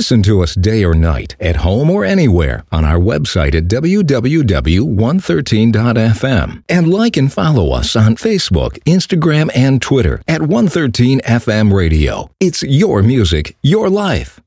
Listen to us day or night, at home or anywhere, on our website at www.113.fm. And like and follow us on Facebook, Instagram, and Twitter at 113 FM Radio. It's your music, your life.